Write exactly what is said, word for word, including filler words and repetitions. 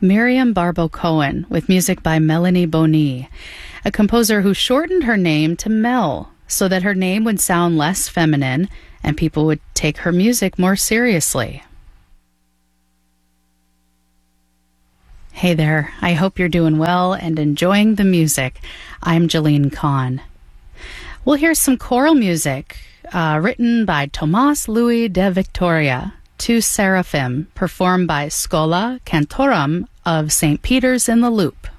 Miriam Barbo Cohen, with music by Melanie Boni, a composer who shortened her name to Mel so that her name would sound less feminine and people would take her music more seriously. Hey there, I hope you're doing well and enjoying the music. I'm Jolene Kahn. We'll hear some choral music uh, written by Tomás Louis de Victoria, Tu Seraphim, performed by Schola Cantorum of Saint Peter's in the Loop.